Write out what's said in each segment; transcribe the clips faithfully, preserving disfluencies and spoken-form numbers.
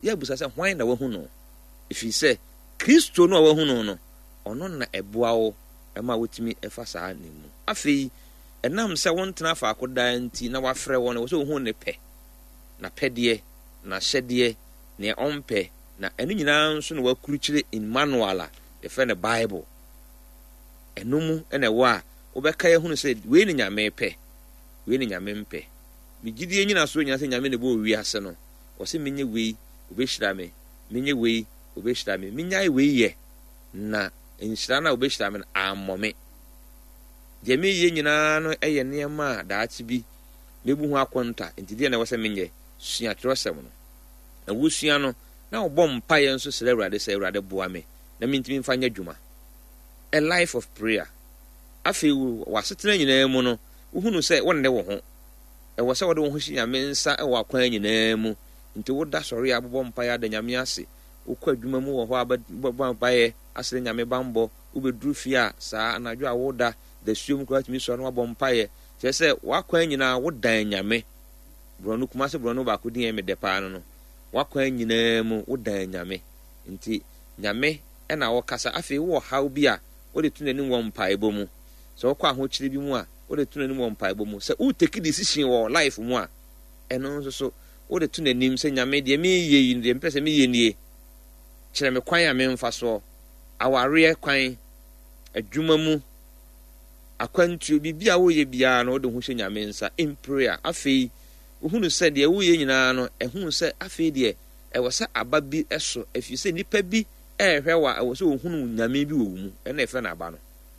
ya busa sɛ hwan na wahu no ifi sɛ Kristo no a wahu no no ɔno na ɛboa wo ɛma wotimi ɛfa saa ne mu afei ɛnam sɛ wontena fa akoda nti na wafrɛ wo no wo sɛ wo hu ne pɛ na pɛdeɛ na hyɛdeɛ ne ɔmpɛ na ɛno nyinaa nso na wakurukyire in manual a yɛfrɛ no Bible ɛno mu ɛna ɛwɔ a wobɛka yɛ hunu sɛ wei ne nyame pɛ wei ne nyame mpɛ megidie nyina so nyina sɛ nyame ne bɔ wi ase no wɔsɛ menye wei obɛhyira me menye wei obɛhyira me menyae wei yɛ na nhyira na obɛhyira me ammɔ me deɛ meyɛ nyinaa no ɛyɛ nneɛma a daakye bi mebu ho akonta nti deɛ na ɛwɔ sɛ menyɛ sua kyerɛsɛm no na wosua no na wobɔ mpaeɛ nso srɛ Awurade sɛ Awurade boa me na mentimi mfa nyɛ adwuma a life of prayer afei wasetena nyinaa mu no wohunu sɛ wonne wo ho ɛwɔ sɛ wode wo ho hye nyame nsa ɛwɔ akwan nyinaa mu nti woda sɔre a bobɔ mpaeɛ ada nyame ase wokɔ adwuma mu wɔ hɔ abɔ mpaeɛ asere nyame bambɔ wobɛduru fie a saa anadwo a woda da suom kora tumi sɔre no wabɔ mpaeɛ kyerɛ sɛ wakwan nyinaa wodan nyame borɔno kuma sɛ borɔno baako din me de paa no no wakwan nyinaa mu wodan nyame nti nyame ɛna wɔkasa afei wo haw bi a wode tu n'anim wɔ mpaebɔ mu sɛ wokɔ ahokyere bi mu a wode tu n'anim wɔ mpaebɔ mu sɛ wotake decision wɔ life mu a ɛno nso so wode tu n'anim sɛ nyame deɛ meyɛ yi deɛ mpɛ sɛ meyɛ nie kyerɛ me kwan a memfa soɔ awareɛ kwan adwuma mu akwantuo biribi a woyɛ biara no wode ho hyɛ nyame nsa in prayer afei wohunu sɛ deɛ woyɛ nyinaa no ɛhunu sɛ afei deɛ ɛwɔ sɛ aba bi ɛso afei sɛ nipa bi ɛhwɛ wa ɛwɔ sɛ wohunu nyame bi wɔ mu ɛna ɛfɛ na aba no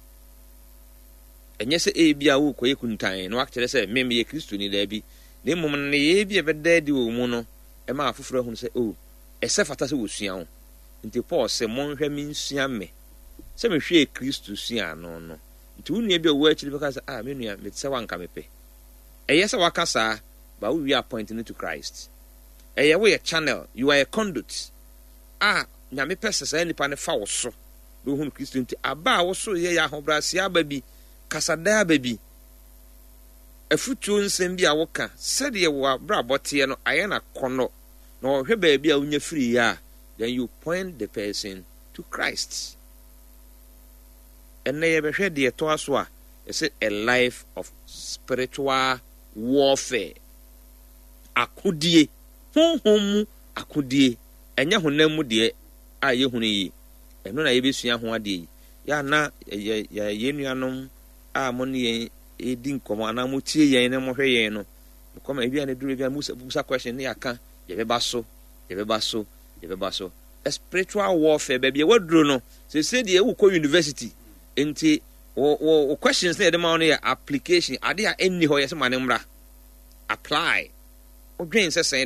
ɛnyɛ sɛ ebi a wokɔyɛ kuntan na wakyerɛ sɛ mem yɛ Kristo ni da bi na mmom ne yɛ bi ɛbɛda di wɔ mu no ɛma afoforo ahunu sɛ o ɛsɛ fata sɛ wosua ho nti Paul sɛ monhwɛ me nsua me sɛ mehwɛ Kristo sua no no nti wo nua bi a wo akyiri bɛka sɛ ah me nua me sɛ wanka mepɛ ɛyɛ sɛ waka saa ba wo wi appoint to Christ ɛyɛ wo yɛ channel you are a conduit ah nyame pɛ sɛ saa nipa ne fa wo so do hu Kristo nti aba a wo so yɛ yɛ ahobrɛase aba bi kasada aba bi afutuo nsɛm bi a woka sɛdeɛ wo abrabɔteɛ no ayɛ na kɔnɔ na ɔhwɛ baabi a wonya firi ya then you point the person to Christ ɛnɛ yɛbɛhwɛ deɛ toa so a ɛsɛ a life of spiritual warfare akodie honhom mu akodie ɛnyɛ honam mu deɛ a yɛhunu yi ɛno na yɛbɛsua ho ade yi ya na yɛ yɛ nuanom a mo ne yɛn edi nkɔmɔ ana mo tie yɛn na mo hwɛ yɛn no kɔma ebi a ne duru ebi a musa musa question ne aka yɛbɛba so yɛbɛba so yɛbɛba so a spiritual warfare baabi a waduro no sɛ sɛ deɛ wokɔ university enti wo wo questions na yɛde ma no yɛ application ade a ɛnni hɔ yɛ sɛ ma ne mmra apply odwen sɛ sɛ